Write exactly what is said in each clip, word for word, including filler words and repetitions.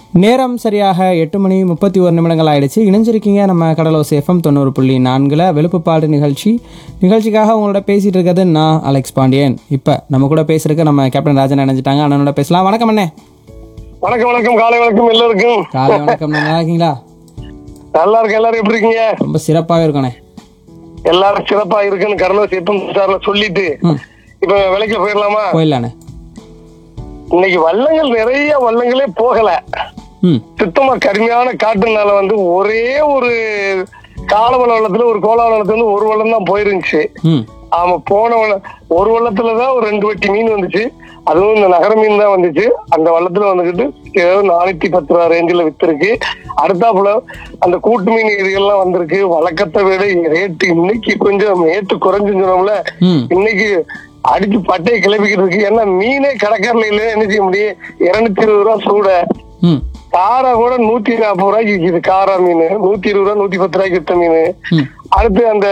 நேரம் சரியாக எட்டு மணி முப்பத்தி ஒரு நிமிடங்கள் ஆயிடுச்சு. இணைஞ்சிருக்கீங்க நம்ம கடலோசை எஃப்எம் தொண்ணூறு புள்ளி நான்கில் வெளுப்புப்பாடு நிகழ்ச்சி. நிகழ்ச்சிக்காக உங்களோட பேசிகிட்டு இருக்கிறது நான் அலெக்ஸ் பாண்டியன். இப்போ நம்ம கூட பேசுறதுக்கு நம்ம கேப்டன் ராஜன் இணைஞ்சிட்டாங்க. அண்ணனோட பேசலாம். வணக்கம் அண்ணே. வணக்கம் வணக்கம் காலை வணக்கம் எல்லாருக்கும். காலை வணக்கம். நல்லா இருக்கீங்களா? நல்லா இருக்கு. எல்லாரும் எப்படி இருக்கீங்க? ரொம்ப சிறப்பாகவே இருக்கணே. எல்லாரும் சிறப்பா இருக்குன்னு கடலோசை எஃப்எம் சார்ல சொல்லிட்டு இப்ப விலைக்கு போயிடலாமா? போயிடலாண்ணே. இன்னைக்கு வள்ளங்கள் நிறைய வள்ளங்களே போகல. சுத்தமா கடுமையான காட்டுனால வந்து ஒரே ஒரு காலவள வள்ளத்துல ஒரு கோலாவள வள்ளத்துல வந்து ஒரு வள்ளம் தான் போயிருந்துச்சு. ஆமா, போன ஒரு வள்ளத்துலதான் ஒரு ரெண்டு வட்டி மீன் வந்துச்சு. அதுவும் இந்த நகர மீன் தான் வந்துச்சு. அந்த வள்ளத்துல வந்துகிட்டு நானூத்தி பத்து ரூபா ரேஞ்சில வித்துருக்கு. அடுத்தாப்புல அந்த கூட்டு மீன் இதுகள்லாம் வந்திருக்கு. வழக்கத்தை விட ரேட்டு இன்னைக்கு கொஞ்சம் ரேட்டு குறைஞ்சுனோம்ல, இன்னைக்கு அடிச்சு பட்டையை கிளப்பிக்கிட்டு இருக்கு. ஏன்னா மீனே கடற்கரையில இல்ல, என்ன செய்ய முடியும்? இருநூத்தி இருபது ரூபா சூட. காரா கூட நூத்தி நாற்பது ரூபாய்க்கு விற்கிது. காரா மீன் நூத்தி இருபது ரூபா நூத்தி பத்து ரூபாய்க்கு வித்த மீன். அடுத்து அந்த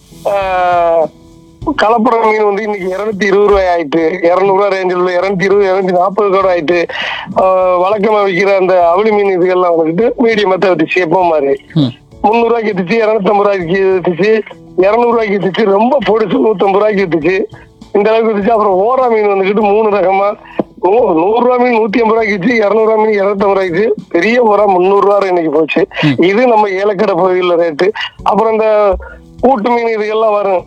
கலப்புற மீன் வந்து இன்னைக்கு இருநூத்தி இருபது ரூபாய் ஆயிட்டு. இருநூறு ரூபாய் ரேஞ்சில் உள்ள இருநூத்தி இருபது இருநூத்தி நாற்பது கூட ஆயிட்டு. வழக்கமா விற்கிற அந்த அவளி மீன் இதுகள்லாம் வந்துட்டு மீடியமா வித்துச்சு. எப்போ மாதிரி முன்னூறு ரூபாய்க்கு வித்துச்சு, இருநூத்தி ஐம்பது ரூபாய்க்கு வித்துச்சு, இருநூறு ரூபாய்க்கு வித்துச்சு. ரொம்ப பொடிச்சு நூத்தி ஐம்பது ரூபாய்க்கு வித்துச்சு. இந்த அளவுக்கு வித்துச்சு. அப்புறம் ஓரா மீன் வந்துகிட்டு மூணு ரகமா நூறு ரூபா மீன் நூத்தி ஐம்பது ரூபாய்க்கு வச்சு, இருநூறு ரூபா மீன் இருநூத்தி ஐம்பது ரூபாய்க்கு. பெரிய ஓரா முன்னூறு ரூபா இன்னைக்கு போச்சு. இது நம்ம ஏலக்கடை பகுதியில் ரேட்டு. அப்புறம் இந்த கூட்டு மீன் இதுகெல்லாம் வரும்.